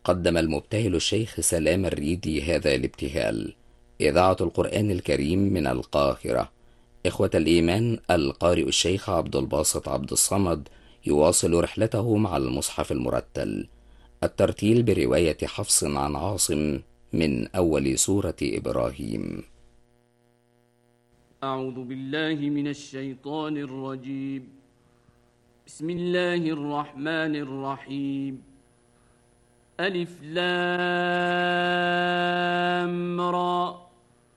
قدم المبتهل الشيخ سلام الريدي هذا الابتهال. إذاعة القرآن الكريم من القاهرة. إخوة الإيمان، القارئ الشيخ عبد الباسط عبد الصمد يواصل رحلته مع المصحف المرتل. الترتيل برواية حفص عن عاصم من أول سورة إبراهيم. أعوذ بالله من الشيطان الرجيم. بسم الله الرحمن الرحيم. ألف لام را